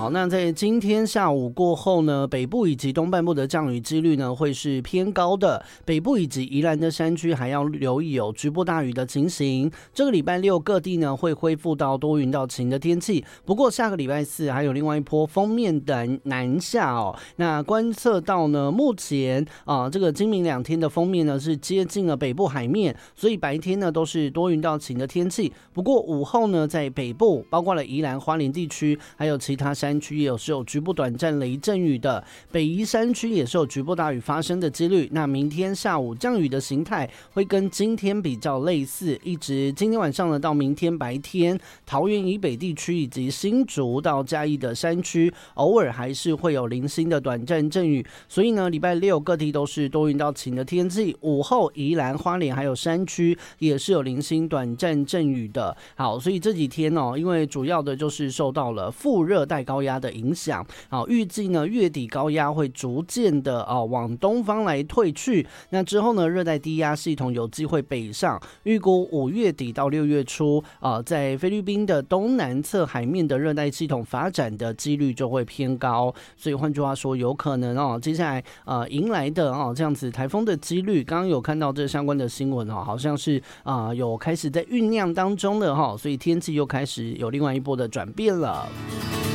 好，那在今天下午过后呢，北部以及东半部的降雨几率呢会是偏高的，北部以及宜兰的山区还要留意有局部大雨的情形。这个礼拜六各地呢会恢复到多云到晴的天气，不过下个礼拜四还有另外一波锋面的南下哦。那观测到呢，目前这个今明2天的锋面呢是接近了北部海面，所以白天呢都是多云到晴的天气。不过午后呢，在北部包括了宜兰花莲地区还有其他山区也是有局部短暂雷阵雨的，北宜山区也是有局部大雨发生的几率。那明天下午降雨的形态会跟今天比较类似，一直今天晚上呢到明天白天，桃园以北地区以及新竹到嘉义的山区偶尔还是会有零星的短暂阵雨，所以呢礼拜六各地都是多云到晴的天气，午后宜兰花莲还有山区也是有零星短暂阵雨的。好，所以这几天因为主要的就是受到了副热带高压的影响，好，预计呢月底高压会逐渐的往东方来退去，那之后呢热带低压系统有机会北上，预估5月底到6月初在菲律宾的东南侧海面的热带系统发展的几率就会偏高，所以换句话说有可能接下来迎来的这样子台风的几率，刚刚有看到这相关的新闻好像是有开始在酝酿当中的所以天气又开始有另外一波的转变了。